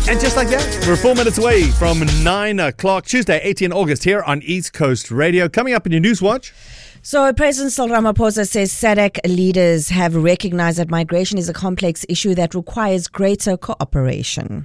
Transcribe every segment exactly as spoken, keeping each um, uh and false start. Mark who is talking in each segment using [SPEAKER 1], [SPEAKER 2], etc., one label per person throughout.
[SPEAKER 1] And just like that, we're four minutes away from nine o'clock, Tuesday, eighteenth of August, here on East Coast Radio. Coming up in your News Watch.
[SPEAKER 2] So President Cyril Ramaphosa says SADC leaders have recognized that migration is a complex issue that requires greater cooperation.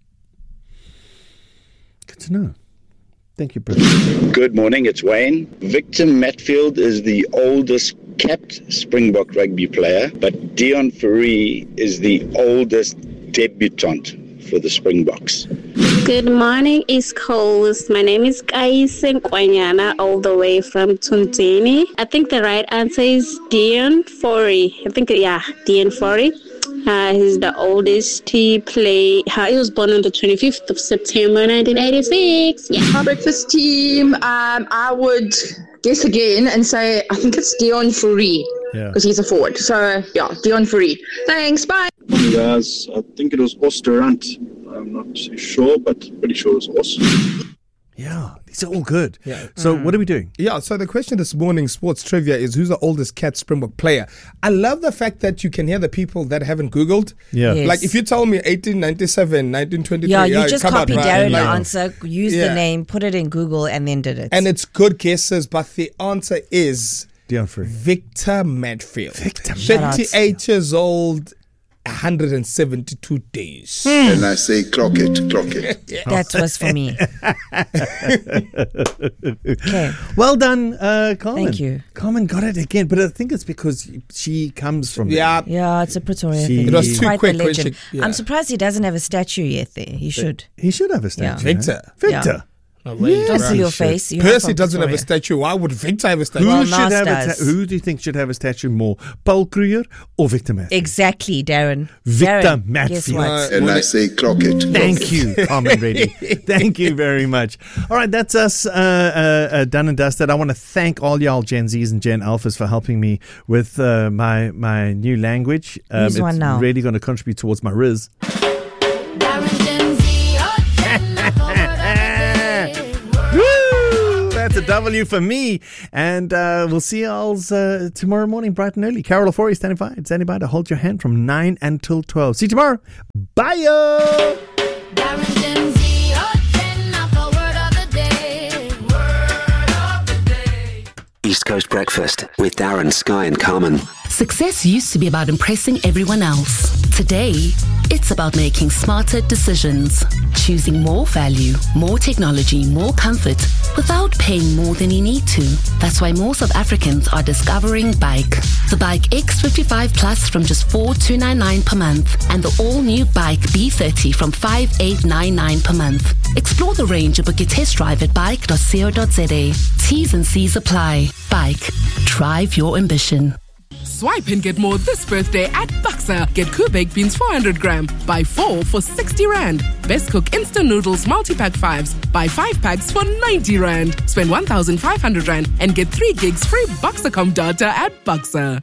[SPEAKER 1] Good to know. Thank you, President.
[SPEAKER 3] Good morning, it's Wayne. Victor Matfield is the oldest capped Springbok rugby player, but Dion Fourie is the oldest debutant for the Springboks.
[SPEAKER 4] Good morning, East Coast. My name is Kaise Kwanyana, all the way from Tuntini. I think the right answer is Dion Fourie. I think, yeah, Dion Fourie. Uh, he's the oldest. He play. Uh, he was born on the twenty-fifth of September, nineteen eighty-six. Yeah.
[SPEAKER 5] Our breakfast team. Um, I would guess again and say I think it's Dion Fourie because
[SPEAKER 1] yeah.
[SPEAKER 5] he's a forward. So yeah, Dion Fourie. Thanks. Bye.
[SPEAKER 6] Guys, I think it was Osterant. I'm not sure, but pretty sure it was Os.
[SPEAKER 1] Yeah, these are all good. Yeah. So mm. what are we doing?
[SPEAKER 7] Yeah, so the question this morning, sports trivia, is who's the oldest cat Springbok player? I love the fact that you can hear the people that haven't Googled.
[SPEAKER 1] Yeah.
[SPEAKER 2] Yes.
[SPEAKER 7] Like if you tell me eighteen ninety-seven, nineteen twenty-three.
[SPEAKER 2] Yeah, you
[SPEAKER 7] yeah,
[SPEAKER 2] just
[SPEAKER 7] come
[SPEAKER 2] copy
[SPEAKER 7] out, right?
[SPEAKER 2] Darren's
[SPEAKER 7] like,
[SPEAKER 2] answer, use
[SPEAKER 7] yeah.
[SPEAKER 2] the name, put it in Google, and then did it.
[SPEAKER 7] And it's good guesses, but the answer is
[SPEAKER 1] Dion Fourie.
[SPEAKER 7] Victor Matfield.
[SPEAKER 1] Victor
[SPEAKER 7] thirty-eight years old. one hundred seventy-two days.
[SPEAKER 8] Hmm. And I say clock it, clock it.
[SPEAKER 2] That was for me. Okay.
[SPEAKER 1] Well done, uh, Carmen.
[SPEAKER 2] Thank you.
[SPEAKER 1] Carmen got it again, but I think it's because she comes from
[SPEAKER 7] yeah,
[SPEAKER 1] there.
[SPEAKER 2] Yeah, it's a Pretoria
[SPEAKER 1] She-
[SPEAKER 2] thing.
[SPEAKER 1] It was
[SPEAKER 2] He's
[SPEAKER 7] too
[SPEAKER 2] quite
[SPEAKER 7] quick
[SPEAKER 2] the
[SPEAKER 7] when she-
[SPEAKER 2] legend.
[SPEAKER 7] yeah.
[SPEAKER 2] I'm surprised he doesn't have a statue yet there. He should.
[SPEAKER 1] He should have a statue.
[SPEAKER 2] Yeah.
[SPEAKER 7] Victor.
[SPEAKER 1] Huh? Victor.
[SPEAKER 2] Yeah.
[SPEAKER 7] Oh,
[SPEAKER 1] Yes,
[SPEAKER 2] Don't pull
[SPEAKER 1] he
[SPEAKER 2] your
[SPEAKER 1] should.
[SPEAKER 2] face. You're not
[SPEAKER 7] Percy
[SPEAKER 2] from
[SPEAKER 7] doesn't have a
[SPEAKER 2] Pretoria.
[SPEAKER 7] statue. Why would Victor have a statue?
[SPEAKER 1] Who
[SPEAKER 2] Well,
[SPEAKER 1] should have a
[SPEAKER 2] Nas
[SPEAKER 1] ta-
[SPEAKER 2] does.
[SPEAKER 1] Who do you think should have a statue more? Paul Kruger or Victor Matfield?
[SPEAKER 2] Exactly, Darren.
[SPEAKER 1] Victor
[SPEAKER 2] Darren,
[SPEAKER 1] Matfield.
[SPEAKER 2] Guess what?
[SPEAKER 8] And I say clock it.
[SPEAKER 1] Thank you, Carmen Reddy. Thank you very much. All right, that's us uh, uh, uh, done and dusted. I want to thank all y'all Gen Zs and Gen Alphas for helping me with uh, my my new language. Um,
[SPEAKER 2] Use
[SPEAKER 1] it's
[SPEAKER 2] one now.
[SPEAKER 1] really going to contribute towards my Riz. Woo! That's a W for me. And uh, we'll see y'all uh, tomorrow morning, bright and early. Carol Ofori standing by, standing by to hold your hand from nine until twelve. See you tomorrow. Bye.
[SPEAKER 9] East Coast Breakfast with Darren, Sky and Carmen.
[SPEAKER 10] Success used to be about impressing everyone else. Today, it's about making smarter decisions. Choosing more value, more technology, more comfort without paying more than you need to. That's why more South Africans are discovering Bike. The Bike X fifty-five Plus from just four thousand two hundred ninety-nine per month and the all-new Bike B thirty from five thousand eight hundred ninety-nine per month. Explore the range and book your test drive at bike dot co dot za. T's and C's apply. Bike. Drive your ambition.
[SPEAKER 11] Swipe and get more this birthday at Buxa. Get Koo baked beans four hundred gram. Buy four for sixty rand. Best Cook instant noodles multi-pack fives. Buy five packs for ninety rand. Spend one thousand five hundred rand and get three gigs free Buxacom data at Buxa.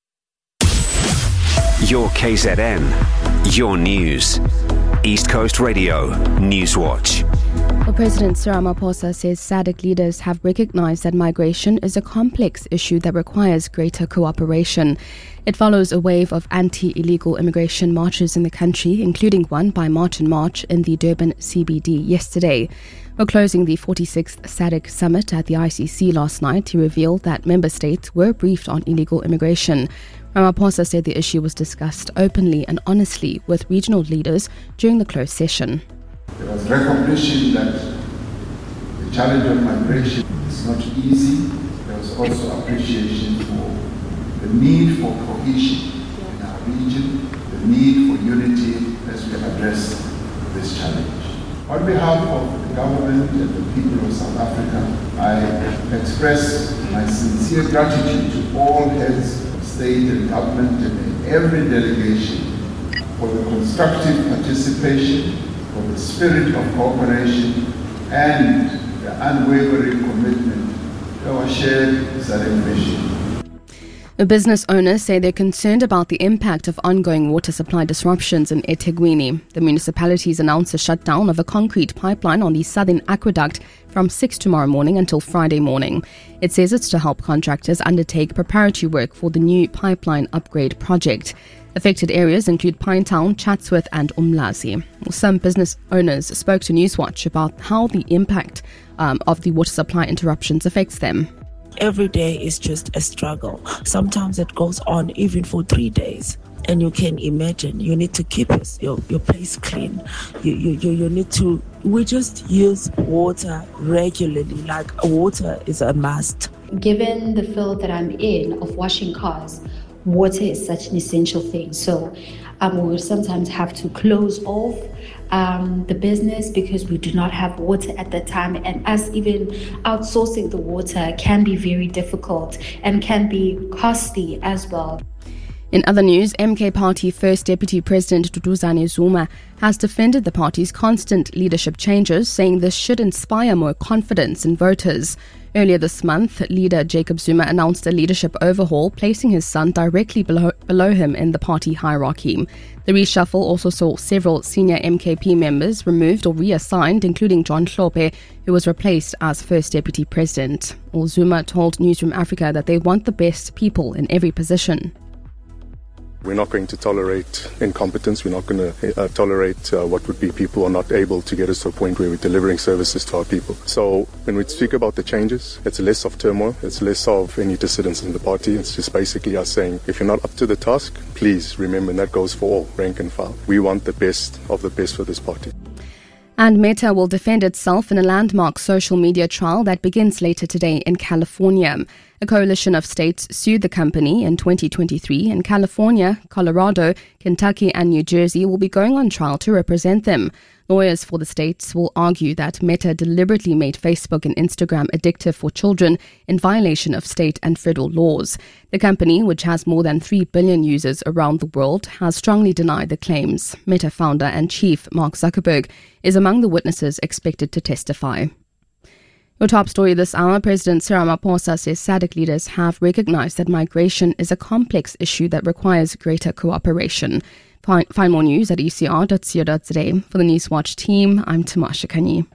[SPEAKER 9] Your K Z N. Your news. East Coast Radio News Watch.
[SPEAKER 12] Well, President Cyril Ramaphosa says SADC leaders have recognized that migration is a complex issue that requires greater cooperation. It follows a wave of anti-illegal immigration marches in the country, including one by Martin March in the Durban C B D yesterday. While closing the forty-sixth SADC summit at the I C C last night, he revealed that member states were briefed on illegal immigration. Ramaphosa said the issue was discussed openly and honestly with regional leaders during the closed session.
[SPEAKER 13] There was recognition that the challenge of migration is not easy. There was also appreciation for the need for cohesion in our region, the need for unity as we address this challenge. On behalf of the government and the people of South Africa, I express my sincere gratitude to all heads of state and government and every delegation for the constructive participation, for the spirit of cooperation and the unwavering commitment to our shared SADC vision.
[SPEAKER 12] Business owners say they're concerned about the impact of ongoing water supply disruptions in eThekwini. The municipality's announced a shutdown of a concrete pipeline on the Southern Aqueduct from six tomorrow morning until Friday morning. It says it's to help contractors undertake preparatory work for the new pipeline upgrade project. Affected areas include Pinetown, Chatsworth and Umlazi. Some business owners spoke to Newswatch about how the impact um, of the water supply interruptions affects them.
[SPEAKER 14] Every day is just a struggle. Sometimes it goes on even for three days. And you can imagine, you need to keep your, your place clean. You, you, you, you need to, we just use water regularly, like water is a must.
[SPEAKER 15] Given the field that I'm in of washing cars, water is such an essential thing. So um, we will sometimes have to close off um, the business because we do not have water at that time. And us even outsourcing the water can be very difficult and can be costly as well.
[SPEAKER 12] In other news, M K Party First Deputy President Duduzane Zuma has defended the party's constant leadership changes, saying this should inspire more confidence in voters. Earlier this month, leader Jacob Zuma announced a leadership overhaul, placing his son directly below, below him in the party hierarchy. The reshuffle also saw several senior M K P members removed or reassigned, including John Hlophe, who was replaced as First Deputy President. Well, Zuma told Newsroom Africa that they want the best people in every position.
[SPEAKER 16] We're not going to tolerate incompetence. We're not going to uh, tolerate uh, what would be people who are not able to get us to a point where we're delivering services to our people. So when we speak about the changes, it's less of turmoil. It's less of any dissidence in the party. It's just basically us saying, if you're not up to the task, please remember, and that goes for all, rank and file. We want the best of the best for this party.
[SPEAKER 12] And Meta will defend itself in a landmark social media trial that begins later today in California. A coalition of states sued the company in twenty twenty-three, and California, Colorado, Kentucky and New Jersey will be going on trial to represent them. Lawyers for the states will argue that Meta deliberately made Facebook and Instagram addictive for children in violation of state and federal laws. The company, which has more than three billion users around the world, has strongly denied the claims. Meta founder and chief Mark Zuckerberg is among the witnesses expected to testify. Your top story this hour, President Cyril Ramaphosa says SADC leaders have recognized that migration is a complex issue that requires greater cooperation. Find, find more news at e c r dot co dot z a. For the Newswatch team, I'm Tamasha Kanyi.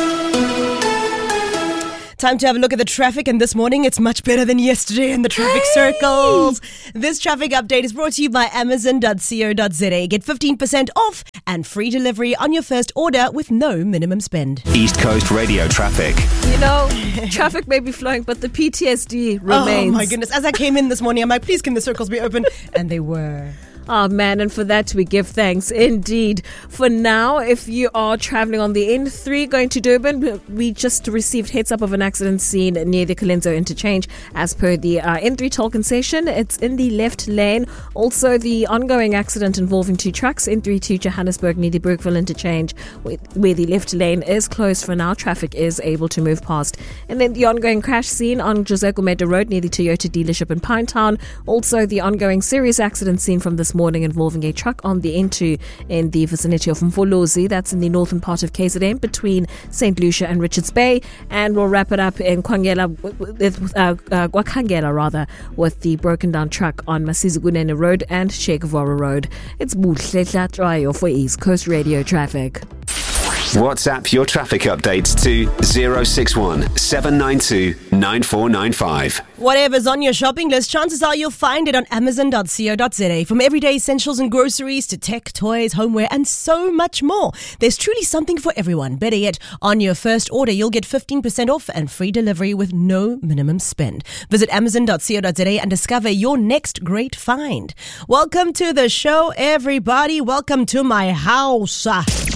[SPEAKER 2] Time to have a look at the traffic, and this morning it's much better than yesterday in the traffic hey! circles. This traffic update is brought to you by amazon dot co dot z a. Get fifteen percent off and free delivery on your first order with no minimum spend.
[SPEAKER 9] East Coast Radio traffic.
[SPEAKER 17] You know, traffic may be flowing, but the P T S D remains.
[SPEAKER 2] Oh my goodness. As I came in this morning, I'm like, please can the circles be open? And they were.
[SPEAKER 17] Oh man, and for that we give thanks indeed. For now, if you are traveling on the N three going to Durban, we just received heads up of an accident scene near the Colenso interchange. As per the uh, N three toll concession, it's in the left lane. Also, the ongoing accident involving two trucks, N three to Johannesburg near the Brookville interchange, where the left lane is closed for now. Traffic is able to move past. And then the ongoing crash scene on Jose Gumede Road near the Toyota dealership in Pinetown. Also, the ongoing serious accident scene from this morning involving a truck on the N two in the vicinity of Mfolozi. That's in the northern part of K Z N between Saint Lucia and Richards Bay. And we'll wrap it up in Kwangela, with, uh, uh, Kwakangela rather, with the broken down truck on Masizigunene Road and Che Guevara Road. It's Buhle Trayo for East Coast Radio Traffic.
[SPEAKER 9] WhatsApp your traffic updates to zero six one seven nine two nine four nine five.
[SPEAKER 2] Whatever's on your shopping list, chances are you'll find it on amazon dot co dot z a. From everyday essentials and groceries to tech, toys, homeware, and so much more. There's truly something for everyone. Better yet, on your first order, you'll get fifteen percent off and free delivery with no minimum spend. Visit amazon dot co dot z a and discover your next great find. Welcome to the show, everybody. Welcome to my house.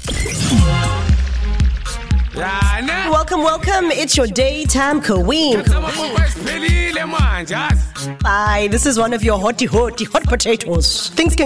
[SPEAKER 2] Welcome, welcome. It's your daytime queen. Hi, this is one of your hotty, hotty, hot potatoes. Things can